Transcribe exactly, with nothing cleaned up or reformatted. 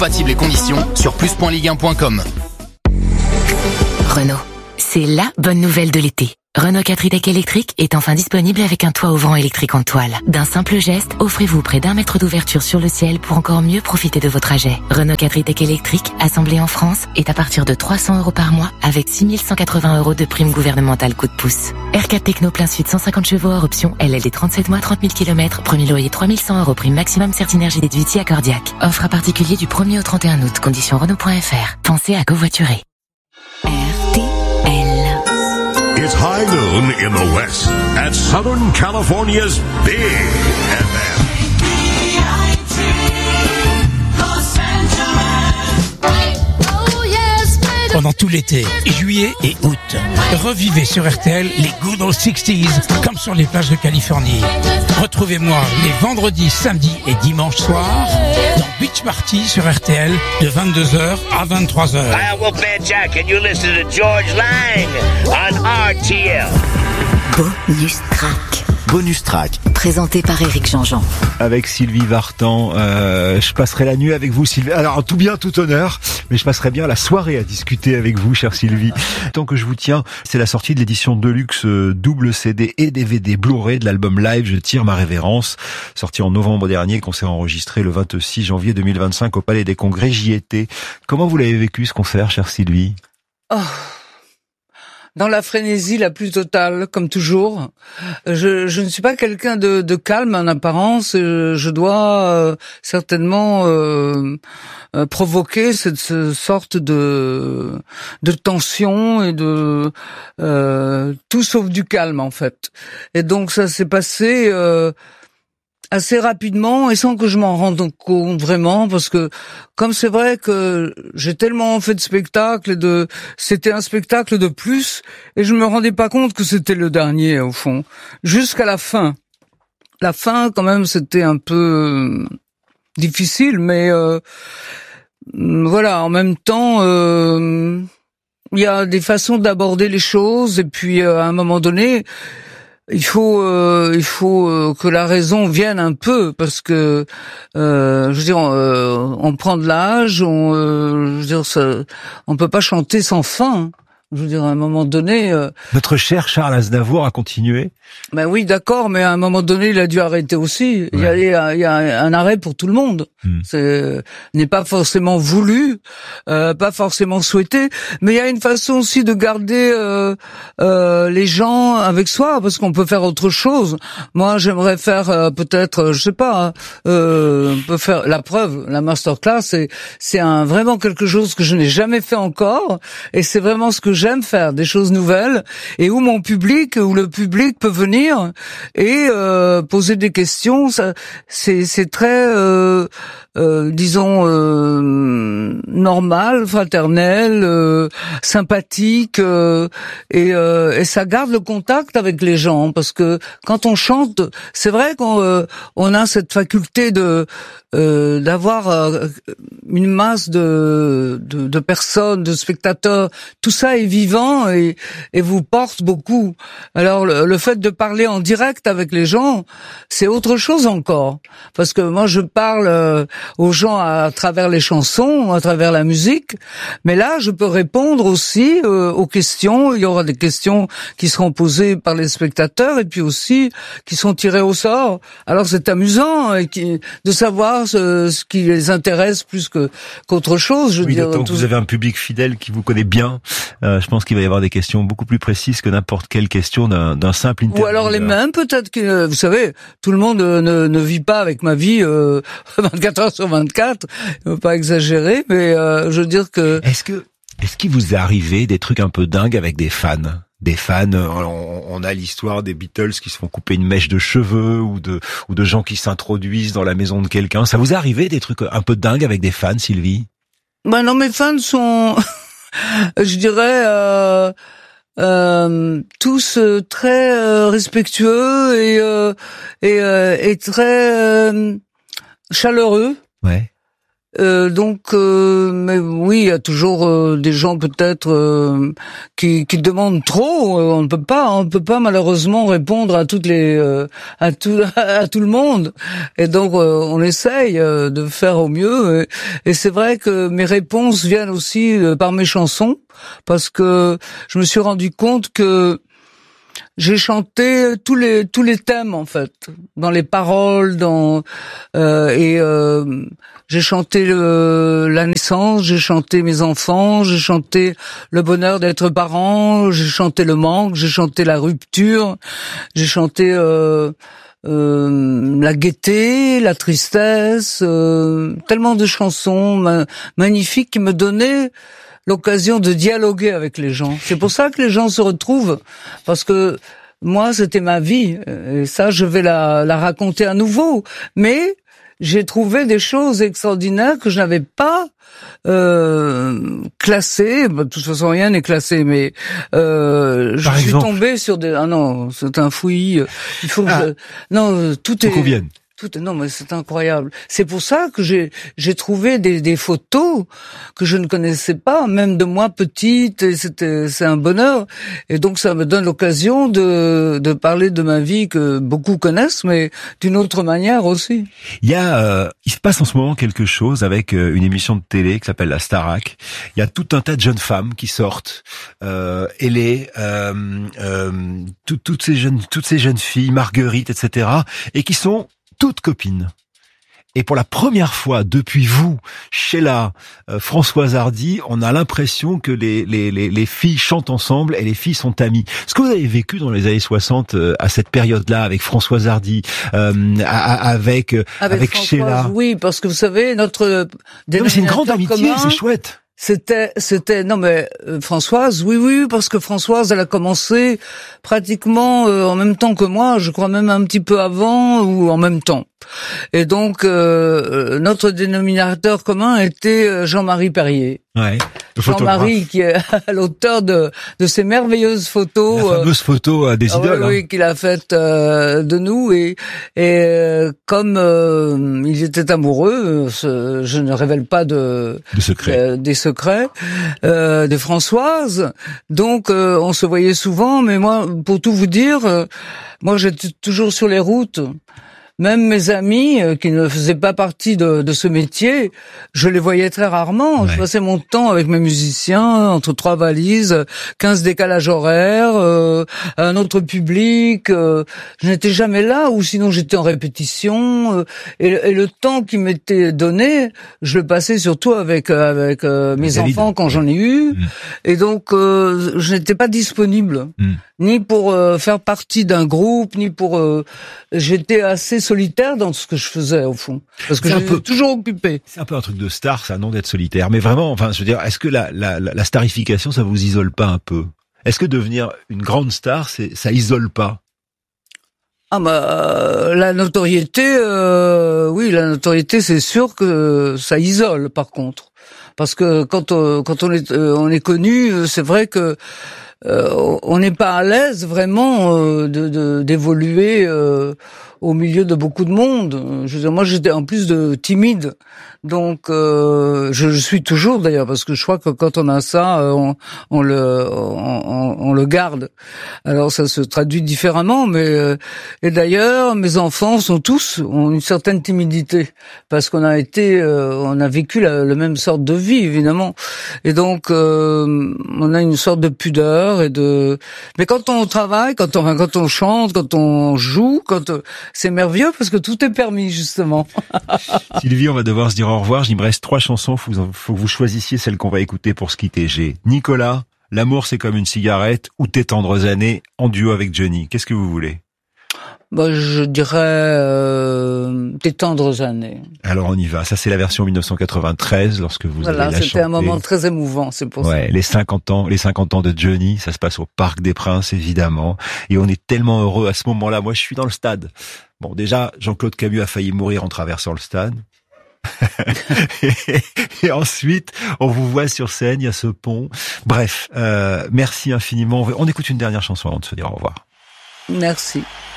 Compatibles et conditions sur plus point ligue un point com. Renault, c'est la bonne nouvelle de l'été. Renault quatre e-Tech électrique est enfin disponible avec un toit ouvrant électrique en toile. D'un simple geste, offrez-vous près d'un mètre d'ouverture sur le ciel pour encore mieux profiter de vos trajets. Renault quatre e-Tech électrique, assemblé en France, est à partir de trois cents euros par mois avec six mille cent quatre-vingts euros de prime gouvernementale coup de pouce. R quatre Techno plein sud cent cinquante chevaux hors option, L L D trente-sept mois, trente mille kilomètres, premier loyer trois mille cent euros, prime maximum Certinergie déduit à Cordiac. Offre à particulier du premier au trente et un août, conditions Renault point F R. Pensez à covoiturer. R T L. It's high noon in the West at Southern California's Big F M. Pendant tout l'été, juillet et août, revivez sur R T L les Good Old sixties comme sur les plages de Californie. Retrouvez-moi les vendredis, samedis et dimanches soirs dans Beach Party sur R T L de vingt-deux heures à vingt-trois heures. Hi, I'm Wolfman Jack and you listen to George Lang on R T L. Bonus track. Bonus track. Présenté par Éric Jean-Jean. Avec Sylvie Vartan, euh, je passerai la nuit avec vous, Sylvie. Alors, tout bien, tout honneur, mais je passerai bien la soirée à discuter avec vous, chère Sylvie. Tant que je vous tiens, c'est la sortie de l'édition Deluxe euh, double C D et D V D Blu-ray de l'album live Je tire ma révérence, sorti en novembre dernier, concert enregistré le vingt-six janvier deux mille vingt-cinq au Palais des Congrès, j'y étais. Comment vous l'avez vécu, ce concert, chère Sylvie? Oh. Dans la frénésie la plus totale, comme toujours. Je, je ne suis pas quelqu'un de, de calme en apparence. Je dois euh, certainement euh, euh, provoquer cette, cette sorte de, de tension et de euh, tout sauf du calme en fait. Et donc ça s'est passé euh, assez rapidement et sans que je m'en rende compte vraiment, parce que comme c'est vrai que j'ai tellement fait de spectacles et de c'était un spectacle de plus et je me rendais pas compte que c'était le dernier au fond jusqu'à la fin. La fin quand même c'était un peu difficile, mais euh, voilà, en même temps euh, il y a des façons d'aborder les choses et puis euh, à un moment donné il faut euh, il faut euh, que la raison vienne un peu, parce que euh, je veux dire euh, on prend de l'âge, on euh, je veux dire ça, on peut pas chanter sans fin. Je veux dire, à un moment donné... Euh... Notre cher Charles Aznavour a continué. Ben oui, d'accord, mais à un moment donné, il a dû arrêter aussi. Ouais. Il, y a, il, y a, il y a un arrêt pour tout le monde. Hmm. C'est n'est pas forcément voulu, euh, pas forcément souhaité, mais il y a une façon aussi de garder euh, euh, les gens avec soi, parce qu'on peut faire autre chose. Moi, j'aimerais faire euh, peut-être, je sais pas, euh, on peut faire la preuve, la masterclass, c'est c'est un vraiment quelque chose que je n'ai jamais fait encore, et c'est vraiment ce que j'aime faire, des choses nouvelles, et où mon public, où le public peut venir et euh, poser des questions. Ça, c'est, c'est très, euh, euh, disons, euh, normal, fraternel, euh, sympathique, euh, et, euh, et ça garde le contact avec les gens, parce que quand on chante, c'est vrai qu'on euh, on a cette faculté de euh, d'avoir euh, une masse de, de de personnes, de spectateurs. Tout ça est vivant et, et vous porte beaucoup. Alors le, le fait de parler en direct avec les gens, c'est autre chose encore. Parce que moi je parle euh, aux gens à, à travers les chansons, à travers la musique, mais là je peux répondre aussi euh, aux questions. Il y aura des questions qui seront posées par les spectateurs et puis aussi qui sont tirées au sort. Alors c'est amusant et qui, de savoir ce, ce qui les intéresse plus que qu'autre chose. Je oui, veux dire, d'autant que vous avez un public fidèle qui vous connaît bien. Euh, je pense qu'il va y avoir des questions beaucoup plus précises que n'importe quelle question d'un, d'un simple interview. Ou alors les mêmes, peut-être que, vous savez, tout le monde ne, ne vit pas avec ma vie euh, vingt-quatre heures sur vingt-quatre, il ne faut pas exagérer, mais euh, je veux dire que... Est-ce que, est-ce qu'il vous est arrivé des trucs un peu dingues avec des fans ? Des fans, on, on a l'histoire des Beatles qui se font couper une mèche de cheveux, ou de, ou de gens qui s'introduisent dans la maison de quelqu'un. Ça vous est arrivé des trucs un peu dingues avec des fans, Sylvie ? Ben non, mes fans sont... je dirais euh, euh, tous euh, très euh, respectueux et euh, et, euh, et très euh, chaleureux. Ouais. Euh, donc, euh, mais oui, il y a toujours euh, des gens peut-être euh, qui, qui demandent trop. Euh, on ne peut pas, on ne peut pas malheureusement répondre à toutes les, euh, à tout, à tout le monde. Et donc, euh, on essaye euh, de faire au mieux. Et, et c'est vrai que mes réponses viennent aussi euh, par mes chansons, parce que je me suis rendu compte que j'ai chanté tous les tous les thèmes en fait, dans les paroles, dans euh, et euh, j'ai chanté le, la naissance, j'ai chanté mes enfants, j'ai chanté le bonheur d'être parent, j'ai chanté le manque, j'ai chanté la rupture, j'ai chanté euh, euh, la gaieté, la tristesse, euh, tellement de chansons ma- magnifiques qui me donnaient l'occasion de dialoguer avec les gens. C'est pour ça que les gens se retrouvent, parce que moi, c'était ma vie, et ça, je vais la, la raconter à nouveau. Mais j'ai trouvé des choses extraordinaires que je n'avais pas euh, classées. De toute façon, rien n'est classé, mais euh, je Par suis exemple. tombée sur des... Ah non, c'est un fouillis. Il faut que Ah. je... Non, tout est... Faut qu'on vienne. Tout, non, mais c'est incroyable. C'est pour ça que j'ai j'ai trouvé des, des photos que je ne connaissais pas, même de moi petite. Et c'était c'est un bonheur. Et donc ça me donne l'occasion de de parler de ma vie que beaucoup connaissent, mais d'une autre manière aussi. Il y a, euh, il se passe en ce moment quelque chose avec euh, une émission de télé qui s'appelle la Starac. Il y a tout un tas de jeunes femmes qui sortent, euh, Hélé, euh, euh, tout- toutes ces jeunes, toutes ces jeunes filles, Marguerite, et cetera, et qui sont toutes copines. Et pour la première fois depuis vous, Sheila, euh, Françoise Hardy, on a l'impression que les, les, les, les filles chantent ensemble et les filles sont amies. Ce que vous avez vécu dans les années soixante, euh, à cette période-là, avec Françoise Hardy, euh, à- à- avec, euh, avec, Françoise, Sheila. oui, parce que vous savez, notre Non, mais c'est une grande dénominateur amitié, commun, c'est chouette. C'était, c'était, non mais euh, Françoise, oui, oui, parce que Françoise, elle a commencé pratiquement euh, en même temps que moi, je crois même un petit peu avant ou en même temps. Et donc euh, notre dénominateur commun était euh, Jean-Marie Perrier. Ouais. Le photographe. Jean-Marie qui est l'auteur de de ces merveilleuses photos. La fameuse photo euh, des Ah idoles. oui, hein. oui, qu'il a faite euh, de nous et et euh, comme euh, ils étaient amoureux, euh, ce- je ne révèle pas de De secret. euh, des secrets euh, de Françoise. Donc euh, on se voyait souvent, mais moi, pour tout vous dire, euh, moi j'étais toujours sur les routes. Même mes amis euh, qui ne faisaient pas partie de, de ce métier, je les voyais très rarement. Ouais. Je passais mon temps avec mes musiciens, entre trois valises, quinze décalages horaires, euh, un autre public. Euh, je n'étais jamais là, ou sinon j'étais en répétition. Euh, et, et le temps qui m'était donné, je le passais surtout avec euh, avec euh, mes David. enfants quand j'en ai eu. Mm. Et donc euh, je n'étais pas disponible. Mm. Ni pour euh, faire partie d'un groupe, ni pour... Euh, j'étais assez solitaire dans ce que je faisais, au fond. Parce que C'est un j'étais peu- toujours occupé. C'est un peu un truc de star, ça, non, d'être solitaire. Mais vraiment, enfin, je veux dire, est-ce que la, la, la la starification, ça vous isole pas un peu? Est-ce que devenir une grande star, c'est, ça isole pas? Ah bah, euh, la notoriété, euh, oui, la notoriété, c'est sûr que ça isole, par contre. Parce que quand on, quand on est, euh, on est connu, euh, c'est vrai que euh, on n'est pas à l'aise vraiment euh, de, de d'évoluer euh, au milieu de beaucoup de monde. Je veux dire, moi, j'étais en plus de timide, donc euh, je, je suis toujours d'ailleurs, parce que je crois que quand on a ça, euh, on, on le, on, on, on le garde. Alors ça se traduit différemment, mais euh, et d'ailleurs, mes enfants sont tous ont une certaine timidité parce qu'on a été, euh, on a vécu la, la même sorte de vie évidemment, et donc euh, on a une sorte de pudeur et de. Mais quand on travaille, quand on, quand on chante, quand on joue, quand euh, c'est merveilleux parce que tout est permis justement. Sylvie, on va devoir se dire au revoir. Il me reste trois chansons. Faut, faut que vous choisissiez celle qu'on va écouter pour se quitter. J'ai Nicolas, L'amour c'est comme une cigarette, ou Tes tendres années, en duo avec Johnny. Qu'est-ce que vous voulez? Bah, je dirais euh, Tes tendres années. Alors on y va. Ça c'est la version mille neuf cent quatre-vingt-treize, lorsque vous Voilà, avez la c'était un chanté. moment très émouvant, c'est pour Ouais, les cinquante ans, les cinquante ans de Johnny, ça se passe au Parc des Princes, évidemment. Et on est tellement heureux à ce moment-là. Moi, je suis dans le stade. Bon, déjà, Jean-Claude Camus a failli mourir en traversant le stade. et, et ensuite, on vous voit sur scène, il y a ce pont. Bref, euh, merci infiniment. On écoute une dernière chanson avant de se dire au revoir. ça. Merci.